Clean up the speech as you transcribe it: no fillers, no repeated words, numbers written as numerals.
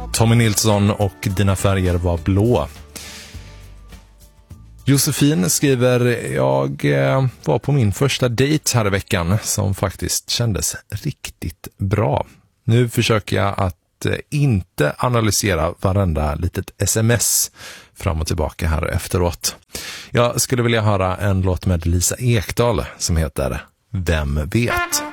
Tommy Nilsson och Dina färger var blå. Josefin skriver, jag var på min första dejt här i veckan som faktiskt kändes riktigt bra. Nu försöker jag att inte analysera varenda litet sms fram och tillbaka här efteråt. Jag skulle vilja höra en låt med Lisa Ekdahl som heter Vem vet?